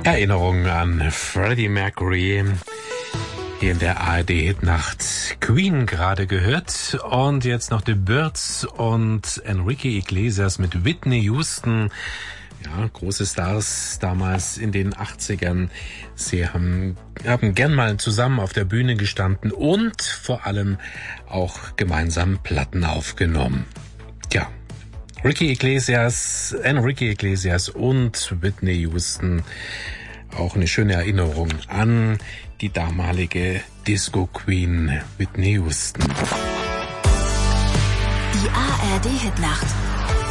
Erinnerung an Freddie Mercury. Hier in der ARD-Hitnacht Queen gerade gehört. Und jetzt noch The Byrds und Enrique Iglesias mit Whitney Houston. Ja, große Stars damals in den 80ern. Sie haben gern mal zusammen auf der Bühne gestanden und vor allem auch gemeinsam Platten aufgenommen. Ja, Enrique Iglesias und Whitney Houston. Auch eine schöne Erinnerung an die damalige Disco-Queen Whitney Houston. Die ARD-Hitnacht